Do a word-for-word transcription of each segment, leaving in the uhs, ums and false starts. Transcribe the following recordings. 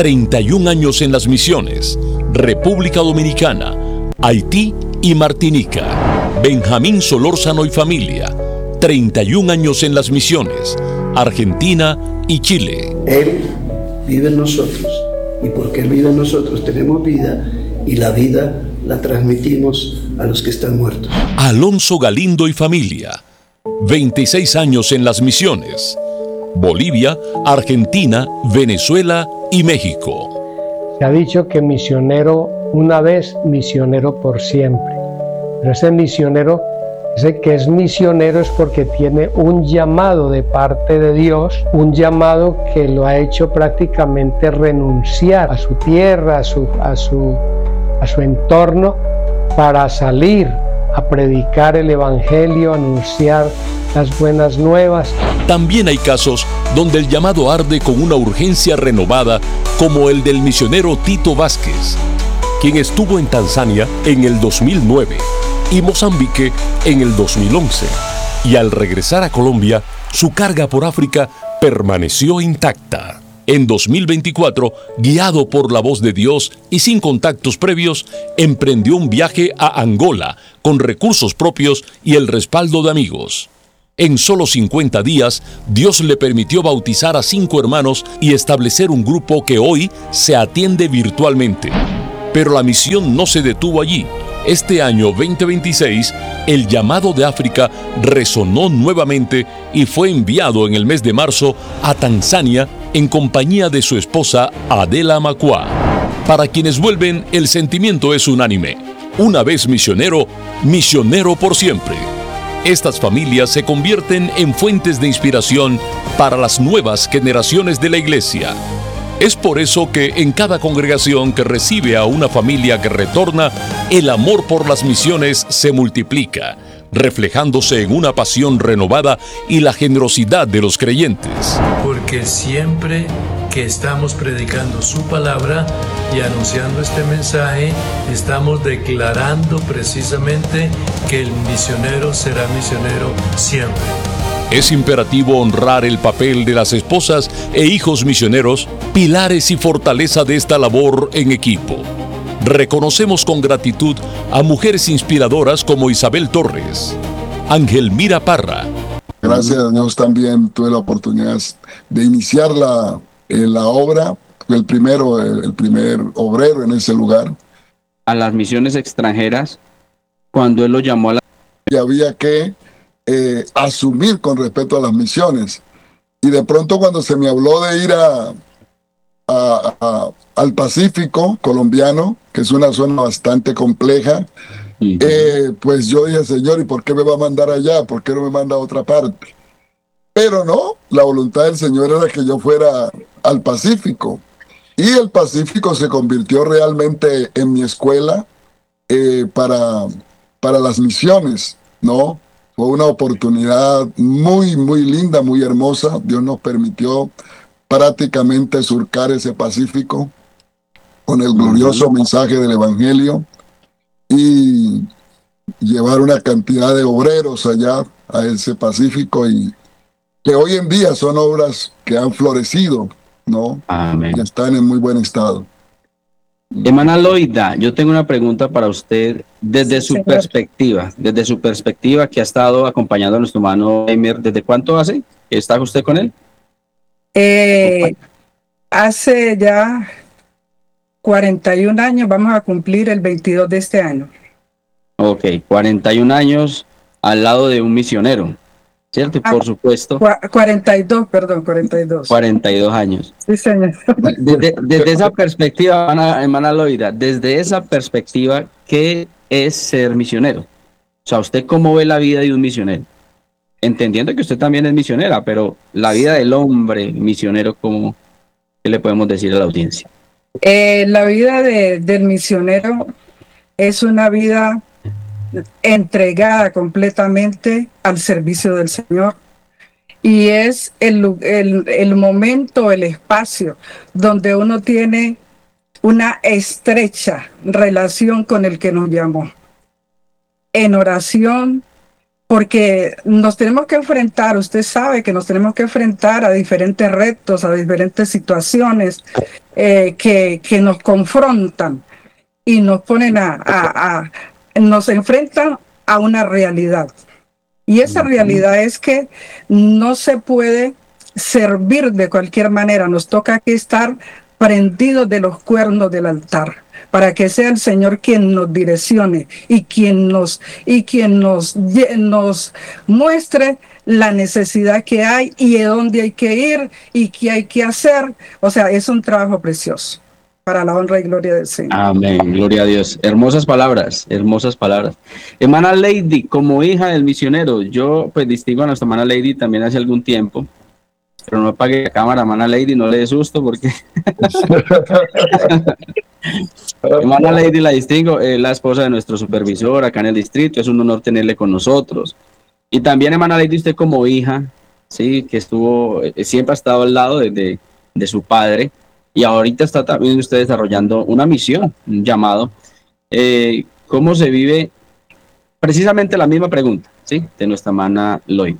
treinta y un años en las misiones, República Dominicana, Haití y Martinica. Benjamín Solórzano y familia, treinta y un años en las misiones, Argentina y Chile. Él vive en nosotros, y porque Él vive en nosotros tenemos vida, y la vida la transmitimos a los que están muertos. Alonso Galindo y familia, veintiséis años en las misiones, Bolivia, Argentina, Venezuela y México. Se ha dicho que misionero una vez, misionero por siempre. Pero ese misionero, ese que es misionero es porque tiene un llamado de parte de Dios, un llamado que lo ha hecho prácticamente renunciar a su tierra, a su, a su, a su entorno, para salir a predicar el evangelio, anunciar las buenas nuevas. También hay casos donde el llamado arde con una urgencia renovada, como el del misionero Tito Vázquez, quien estuvo en Tanzania en el dos mil nueve y Mozambique en el dos mil once, y al regresar a Colombia, su carga por África permaneció intacta. En dos mil veinticuatro, guiado por la voz de Dios y sin contactos previos, emprendió un viaje a Angola con recursos propios y el respaldo de amigos. En solo cincuenta días, Dios le permitió bautizar a cinco hermanos y establecer un grupo que hoy se atiende virtualmente. Pero la misión no se detuvo allí. Este año veinte veintiséis, el llamado de África resonó nuevamente y fue enviado en el mes de marzo a Tanzania en compañía de su esposa Adela Macua. Para quienes vuelven, el sentimiento es unánime. Una vez misionero, misionero por siempre. Estas familias se convierten en fuentes de inspiración para las nuevas generaciones de la Iglesia. Es por eso que en cada congregación que recibe a una familia que retorna, el amor por las misiones se multiplica, reflejándose en una pasión renovada y la generosidad de los creyentes. Porque siempre que estamos predicando su palabra y anunciando este mensaje, estamos declarando precisamente que el misionero será misionero siempre. Es imperativo honrar el papel de las esposas e hijos misioneros, pilares y fortaleza de esta labor en equipo. Reconocemos con gratitud a mujeres inspiradoras como Isabel Torres, Ángel Mira Parra. Gracias a Dios también tuve la oportunidad de iniciar la, eh, la obra, el primero, el primer obrero en ese lugar. A las misiones extranjeras, cuando él lo llamó a la... Y había que eh, asumir con respecto a las misiones. Y de pronto cuando se me habló de ir a, a, a, al Pacífico colombiano, que es una zona bastante compleja, uh-huh. eh, pues yo dije, Señor, ¿y por qué me va a mandar allá? ¿Por qué no me manda a otra parte? Pero no, la voluntad del Señor era que yo fuera al Pacífico. Y el Pacífico se convirtió realmente en mi escuela eh, para, para las misiones, ¿no? Fue una oportunidad muy, muy linda, muy hermosa. Dios nos permitió prácticamente surcar ese Pacífico con el glorioso mensaje del Evangelio y llevar una cantidad de obreros allá a ese Pacífico, y que hoy en día son obras que han florecido, ¿no? Amén. Y están en muy buen estado. Hermana Loida, yo tengo una pregunta para usted desde su Señor. perspectiva, desde su perspectiva que ha estado acompañando a nuestro hermano Eimer. ¿Desde cuánto hace que está usted con él? Eh, hace ya cuarenta y un años, vamos a cumplir el veintidós de este año. Ok, cuarenta y un años al lado de un misionero, ¿cierto? Y ah, por supuesto... cuarenta y dos, perdón, cuarenta y dos. cuarenta y dos años. Sí, señor. Desde, desde esa perspectiva, hermana, hermana Loida, desde esa perspectiva, ¿qué es ser misionero? O sea, ¿usted cómo ve la vida de un misionero? Entendiendo que usted también es misionera, pero la vida del hombre misionero, ¿cómo, qué le podemos decir a la audiencia? Eh, la vida de, del misionero es una vida entregada completamente al servicio del Señor, y es el, el, el momento, el espacio donde uno tiene una estrecha relación con el que nos llamó, en oración, porque nos tenemos que enfrentar, usted sabe que nos tenemos que enfrentar a diferentes retos, a diferentes situaciones eh, que, que nos confrontan y nos ponen a, a, a, nos enfrentan a una realidad. Y esa realidad es que no se puede servir de cualquier manera, nos toca aquí estar prendidos de los cuernos del altar, para que sea el Señor quien nos direccione y quien nos, y quien nos, nos muestre la necesidad que hay y de dónde hay que ir y qué hay que hacer. O sea, es un trabajo precioso para la honra y gloria del Señor. Amén, gloria a Dios. Hermosas palabras, hermosas palabras. Hermana Lady, como hija del misionero, yo pues distingo a nuestra hermana Lady también hace algún tiempo, pero no apague la cámara, hermana Lady, no le dé susto porque... Hermana Lady la distingo, es la esposa de nuestro supervisor acá en el distrito, es un honor tenerle con nosotros. Y también, hermana Lady, usted como hija, sí, que estuvo, siempre ha estado al lado de, de, de su padre, y ahorita está también usted desarrollando una misión, un llamado. Eh, ¿Cómo se vive? Precisamente la misma pregunta, ¿sí? De nuestra hermana Lloyd.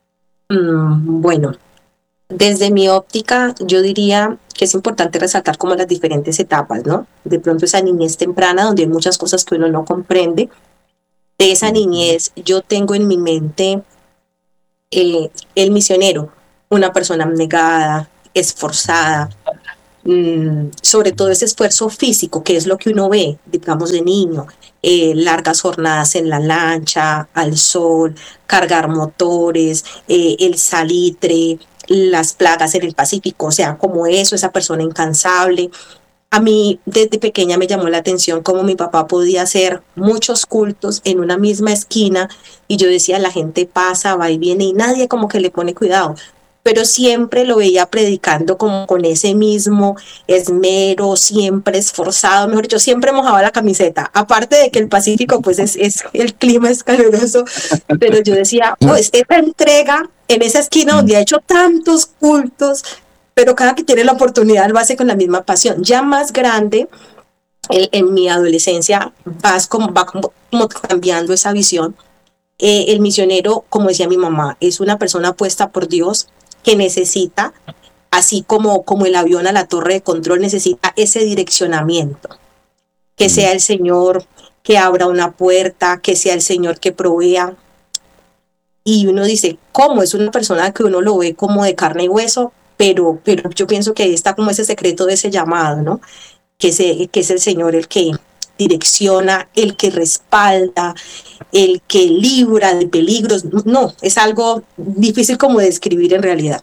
Mm, bueno, desde mi óptica, yo diría que es importante resaltar como las diferentes etapas, ¿no? De pronto esa niñez temprana, donde hay muchas cosas que uno no comprende. De esa niñez, yo tengo en mi mente eh, el misionero, una persona abnegada, esforzada, mmm, sobre todo ese esfuerzo físico, que es lo que uno ve, digamos, de niño, eh, largas jornadas en la lancha, al sol, cargar motores, eh, el salitre, las plagas en el Pacífico, o sea, como eso, esa persona incansable. A mí desde pequeña me llamó la atención cómo mi papá podía hacer muchos cultos en una misma esquina y yo decía, la gente pasa, va y viene y nadie como que le pone cuidado, pero siempre lo veía predicando como con ese mismo esmero, siempre esforzado, mejor dicho, siempre mojaba la camiseta, aparte de que el Pacífico pues es, es el clima es caluroso, pero yo decía, pues esta entrega en esa esquina donde ha hecho tantos cultos, pero cada que tiene la oportunidad lo hace con la misma pasión. Ya más grande, el, en mi adolescencia, vas como, va como, como cambiando esa visión. Eh, el misionero, como decía mi mamá, es una persona puesta por Dios que necesita, así como, como el avión a la torre de control, necesita ese direccionamiento. Que sea el Señor que abra una puerta, que sea el Señor que provea. Y uno dice, ¿cómo? Es una persona que uno lo ve como de carne y hueso, pero, pero yo pienso que ahí está como ese secreto de ese llamado, ¿no? Que, se, que es el Señor el que direcciona, el que respalda, el que libra de peligros. No, es algo difícil como de describir en realidad.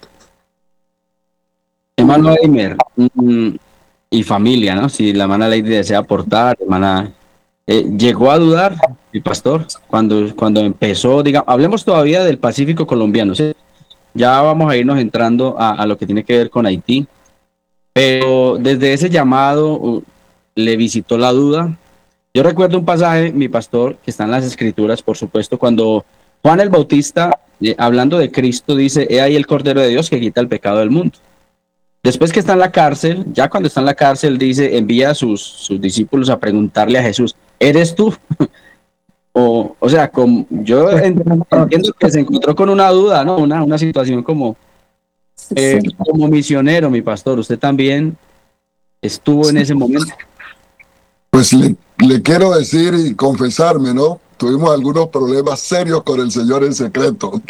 Hermano Eimer, y familia, ¿no? Si la hermana Lady desea aportar, hermana, eh, ¿llegó a dudar el pastor cuando, cuando empezó? Digamos, hablemos todavía del Pacífico colombiano, ¿sí? Ya vamos a irnos entrando a, a lo que tiene que ver con Haití, pero desde ese llamado uh, le visitó la duda. Yo recuerdo un pasaje, mi pastor, que está en las Escrituras, por supuesto, cuando Juan el Bautista, eh, hablando de Cristo, dice, he ahí el Cordero de Dios que quita el pecado del mundo. Después que está en la cárcel, ya cuando está en la cárcel, dice, envía a sus, sus discípulos a preguntarle a Jesús, ¿eres tú? O, o sea, como, yo entiendo que se encontró con una duda, ¿no? Una, una situación como, eh, sí. como misionero, mi pastor. ¿Usted también estuvo en ese momento? Pues le, le quiero decir y confesarme, ¿no? Tuvimos algunos problemas serios con el Señor en secreto.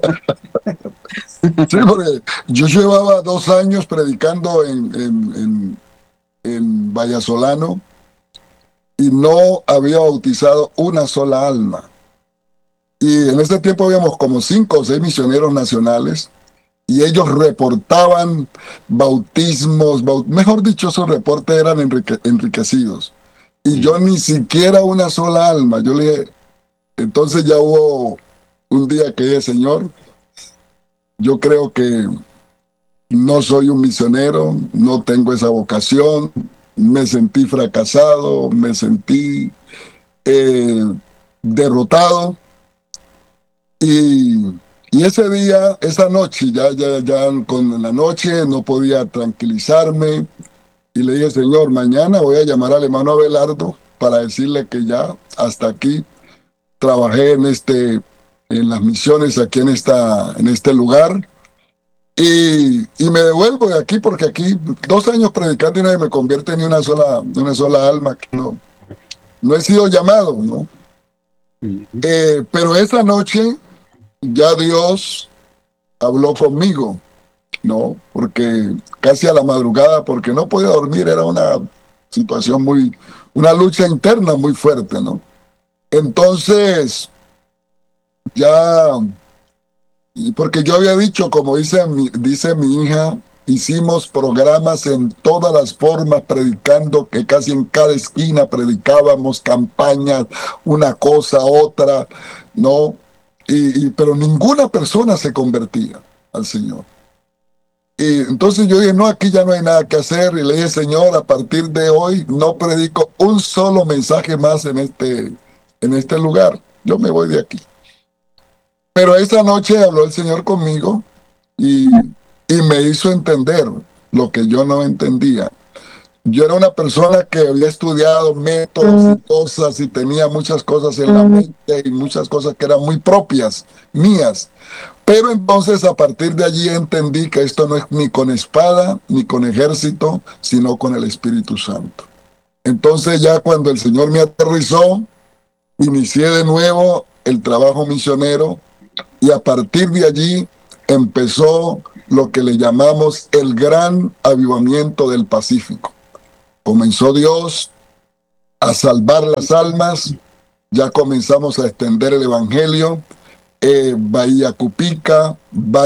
Sí, porque yo llevaba dos años predicando en, en, en, en Vallasolano y no había bautizado una sola alma. Y en ese tiempo habíamos como cinco o seis misioneros nacionales y ellos reportaban bautismos, baut mejor dicho, esos reportes eran enrique enriquecidos. Y yo ni siquiera una sola alma. Yo le dije, entonces ya hubo un día que dije, Señor, yo creo que no soy un misionero, no tengo esa vocación. Me sentí fracasado, me sentí eh, derrotado. Y, y ese día, esa noche, ya, ya, ya con la noche no podía tranquilizarme. Y le dije, Señor, mañana voy a llamar al hermano Abelardo para decirle que ya hasta aquí trabajé en este, en las misiones aquí en, esta, en este lugar. Y, y me devuelvo de aquí porque aquí dos años predicando y nadie me convierte en una sola, una sola alma. Que no, no he sido llamado, ¿no? Eh, pero esa noche ya Dios habló conmigo, ¿no? Porque casi a la madrugada, porque no podía dormir, era una situación muy, una lucha interna muy fuerte, ¿no? Entonces, ya, porque yo había dicho, como dice mi, dice mi hija, hicimos programas en todas las formas, predicando, que casi en cada esquina predicábamos campañas, una cosa, otra, ¿no? Y, y, pero ninguna persona se convertía al Señor. Y entonces yo dije, no, aquí ya no hay nada que hacer. Y le dije, Señor, a partir de hoy no predico un solo mensaje más en este, en este lugar. Yo me voy de aquí. Pero esa noche habló el Señor conmigo y, y me hizo entender lo que yo no entendía. Yo era una persona que había estudiado métodos y cosas y tenía muchas cosas en la mente y muchas cosas que eran muy propias, mías. Pero entonces a partir de allí entendí que esto no es ni con espada ni con ejército, sino con el Espíritu Santo. Entonces ya cuando el Señor me aterrizó, inicié de nuevo el trabajo misionero y a partir de allí empezó lo que le llamamos el gran avivamiento del Pacífico. Comenzó Dios a salvar las almas, ya comenzamos a extender el Evangelio, eh, Bahía Cupica, Bahía